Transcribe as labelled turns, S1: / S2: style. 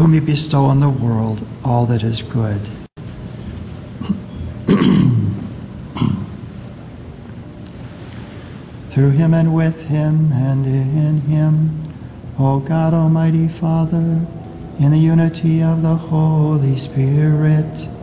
S1: whom you bestow on the world all that is good. Through him and with him and in him, O God, Almighty Father, in the unity of the Holy Spirit,